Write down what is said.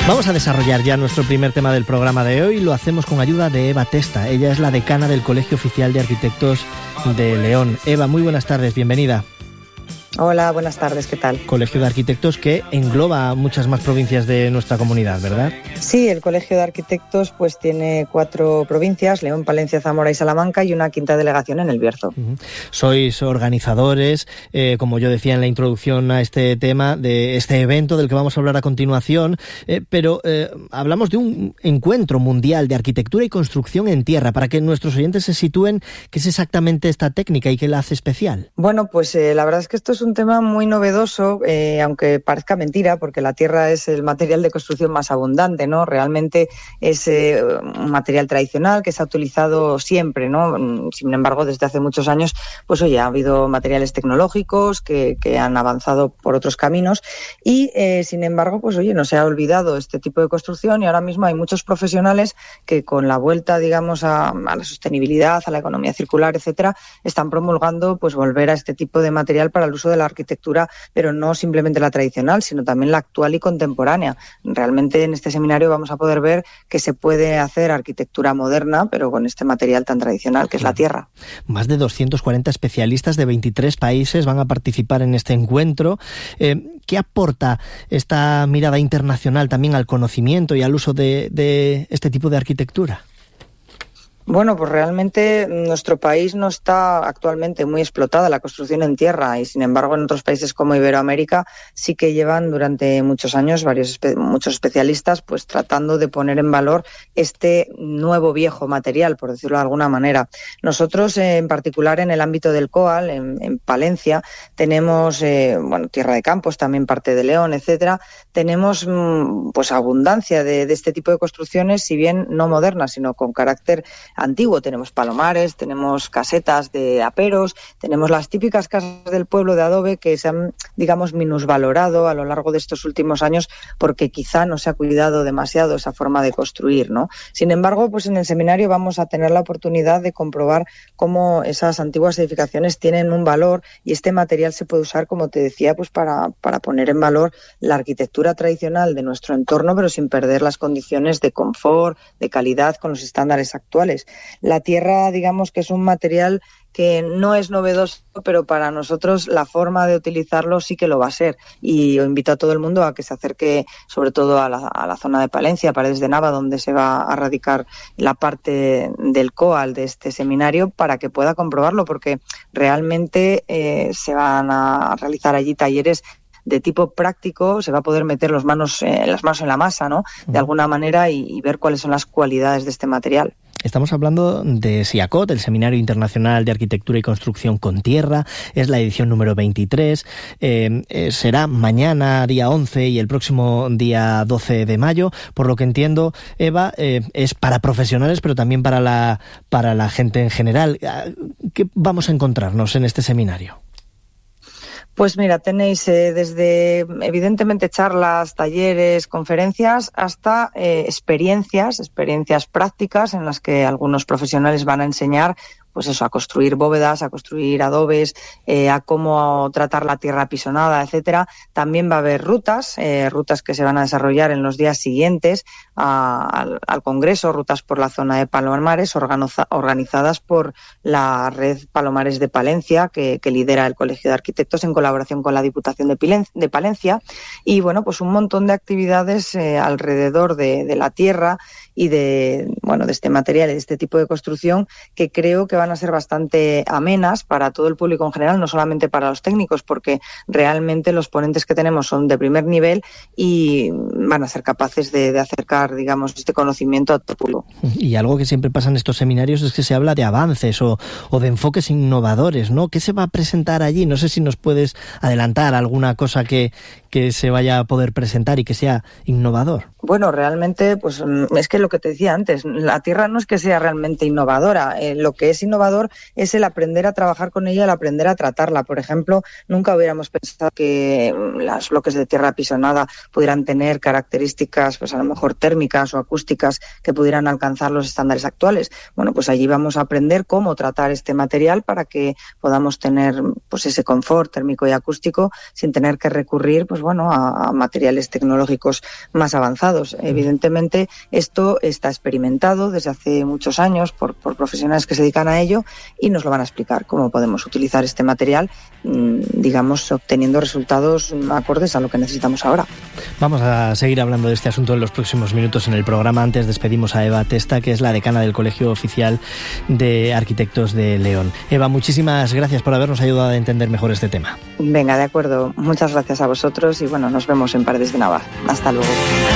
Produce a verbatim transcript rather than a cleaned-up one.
Vamos a desarrollar ya nuestro primer tema del programa de hoy. Lo hacemos con ayuda de Eva Testa. Ella es la decana del Colegio Oficial de Arquitectos de León. Eva, muy buenas tardes, bienvenida. Hola, buenas tardes, ¿qué tal? Colegio de Arquitectos que engloba muchas más provincias de nuestra comunidad, ¿verdad? Sí, el Colegio de Arquitectos pues tiene cuatro provincias, León, Palencia, Zamora y Salamanca, y una quinta delegación en El Bierzo. Uh-huh. Sois organizadores, eh, como yo decía en la introducción a este tema, de este evento del que vamos a hablar a continuación, eh, pero eh, hablamos de un encuentro mundial de arquitectura y construcción en tierra, para que nuestros oyentes se sitúen qué es exactamente esta técnica y qué la hace especial. Bueno, pues eh, la verdad es que esto es un tema muy novedoso, eh, aunque parezca mentira, porque la tierra es el material de construcción más abundante, ¿no? Realmente es eh, un material tradicional que se ha utilizado siempre, ¿no? Sin embargo, desde hace muchos años, pues oye, ha habido materiales tecnológicos que, que han avanzado por otros caminos y, eh, sin embargo, pues oye, no se ha olvidado este tipo de construcción y ahora mismo hay muchos profesionales que con la vuelta, digamos, a, a la sostenibilidad, a la economía circular, etcétera, están promulgando, pues volver a este tipo de material para el uso de la arquitectura, pero no simplemente la tradicional, sino también la actual y contemporánea. Realmente en este seminario vamos a poder ver que se puede hacer arquitectura moderna, pero con este material tan tradicional que es la tierra. Más de doscientos cuarenta especialistas de veintitrés países van a participar en este encuentro. Eh, ¿Qué aporta esta mirada internacional también al conocimiento y al uso de, de este tipo de arquitectura? Bueno, pues realmente nuestro país no está actualmente muy explotada la construcción en tierra y, sin embargo, en otros países como Iberoamérica sí que llevan durante muchos años varios muchos especialistas pues tratando de poner en valor este nuevo viejo material, por decirlo de alguna manera. Nosotros, eh, en particular en el ámbito del COAL, en, en Palencia, tenemos eh, bueno, Tierra de Campos, también parte de León, etcétera. Tenemos mm, pues abundancia de, de este tipo de construcciones, si bien no modernas, sino con carácter antiguo. Tenemos palomares, tenemos casetas de aperos, tenemos las típicas casas del pueblo de adobe que se han, digamos, minusvalorado a lo largo de estos últimos años porque quizá no se ha cuidado demasiado esa forma de construir, ¿no? Sin embargo, pues en el seminario vamos a tener la oportunidad de comprobar cómo esas antiguas edificaciones tienen un valor y este material se puede usar, como te decía, pues para, para poner en valor la arquitectura tradicional de nuestro entorno, pero sin perder las condiciones de confort, de calidad con los estándares actuales. La tierra, digamos que es un material que no es novedoso, pero para nosotros la forma de utilizarlo sí que lo va a ser. Y yo invito a todo el mundo a que se acerque, sobre todo a la, a la zona de Palencia, Paredes de Nava, donde se va a radicar la parte del COAL de este seminario, para que pueda comprobarlo, porque realmente eh, se van a realizar allí talleres de tipo práctico, se va a poder meter los manos, eh, las manos en la masa, ¿no? De alguna manera y, y ver cuáles son las cualidades de este material. Estamos hablando de SIACOT, el Seminario Internacional de Arquitectura y Construcción con Tierra. Es la edición número veintitrés. Eh, eh, será mañana, día once, y el próximo día doce de mayo. Por lo que entiendo, Eva, eh, es para profesionales, pero también para la, para la gente en general. ¿Qué vamos a encontrarnos en este seminario? Pues mira, tenéis eh, desde evidentemente charlas, talleres, conferencias, hasta eh, experiencias, experiencias prácticas en las que algunos profesionales van a enseñar pues eso, a construir bóvedas, a construir adobes, eh, a cómo tratar la tierra apisonada, etcétera. También va a haber rutas, eh, rutas que se van a desarrollar en los días siguientes a, al, al Congreso, rutas por la zona de Palomares, organiza, organizadas por la red Palomares de Palencia, que, que lidera el Colegio de Arquitectos en colaboración con la Diputación de, Pilen, de Palencia. Y bueno, pues un montón de actividades eh, alrededor de, de la tierra y de, bueno, de este material, de este tipo de construcción, que creo que van a ser bastante amenas para todo el público en general, no solamente para los técnicos, porque realmente los ponentes que tenemos son de primer nivel y van a ser capaces de, de acercar, digamos, este conocimiento a todo el público. Y algo que siempre pasa en estos seminarios es que se habla de avances o, o de enfoques innovadores, ¿no? ¿Qué se va a presentar allí? No sé si nos puedes adelantar alguna cosa que, que se vaya a poder presentar y que sea innovador. Bueno, realmente, pues es que lo que te decía antes, la tierra no es que sea realmente innovadora, eh, lo que es innovador es el aprender a trabajar con ella, el aprender a tratarla. Por ejemplo, nunca hubiéramos pensado que los bloques de tierra apisonada pudieran tener características, pues a lo mejor térmicas o acústicas que pudieran alcanzar los estándares actuales. Bueno, pues allí vamos a aprender cómo tratar este material para que podamos tener pues ese confort térmico y acústico sin tener que recurrir pues bueno a, a materiales tecnológicos más avanzados. Evidentemente esto está experimentado desde hace muchos años por, por profesionales que se dedican a ello y nos lo van a explicar cómo podemos utilizar este material, digamos, obteniendo resultados acordes a lo que necesitamos ahora. Vamos a seguir hablando de este asunto en los próximos minutos en el programa. Antes despedimos a Eva Testa, que es la decana del Colegio Oficial de Arquitectos de León. Eva, muchísimas gracias por habernos ayudado a entender mejor este tema. Venga, de acuerdo. Muchas gracias a vosotros y bueno, nos vemos en Paredes de Navarra. Hasta luego.